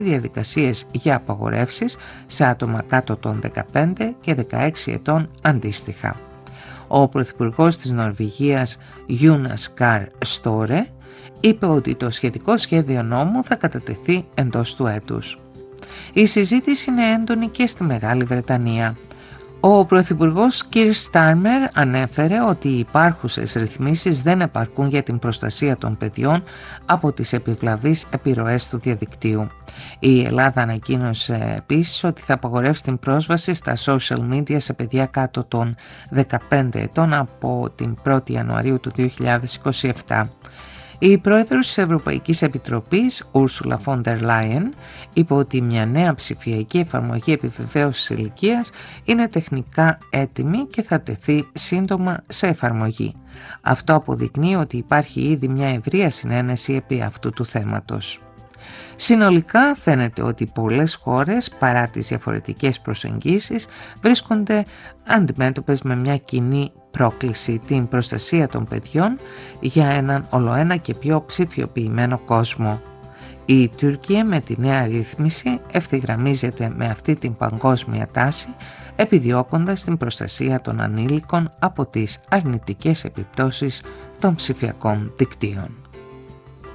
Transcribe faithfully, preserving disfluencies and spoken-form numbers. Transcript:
διαδικασίες για απαγορεύσεις σε άτομα κάτω των δεκαπέντε και δεκαέξι ετών αντίστοιχα. Ο Πρωθυπουργός της Νορβηγίας Γιούνας Γκαρ Στόρε είπε ότι το σχετικό σχέδιο νόμου θα κατατεθεί εντός του έτους. Η συζήτηση είναι έντονη και στη Μεγάλη Βρετανία. Ο Πρωθυπουργός Κίρ Στάρμερ ανέφερε ότι οι υπάρχουσες ρυθμίσεις δεν επαρκούν για την προστασία των παιδιών από τις επιβλαβείς επιρροές του διαδικτύου. Η Ελλάδα ανακοίνωσε επίσης ότι θα απαγορεύσει την πρόσβαση στα social media σε παιδιά κάτω των δεκαπέντε ετών από την πρώτη Ιανουαρίου του δύο χιλιάδες είκοσι επτά. Η πρόεδρος της Ευρωπαϊκής Επιτροπής, Ursula von der Leyen, είπε ότι μια νέα ψηφιακή εφαρμογή επιβεβαίωσης ηλικίας είναι τεχνικά έτοιμη και θα τεθεί σύντομα σε εφαρμογή. Αυτό αποδεικνύει ότι υπάρχει ήδη μια ευρεία συνένεση επί αυτού του θέματος. Συνολικά φαίνεται ότι πολλές χώρες, παρά τις διαφορετικές προσεγγίσεις, βρίσκονται αντιμέτωπες με μια κοινή πρόκληση, την προστασία των παιδιών για έναν ολοένα και πιο ψηφιοποιημένο κόσμο. Η Τουρκία με τη νέα ρύθμιση ευθυγραμμίζεται με αυτή την παγκόσμια τάση, επιδιώκοντας την προστασία των ανήλικων από τις αρνητικές επιπτώσεις των ψηφιακών δικτύων.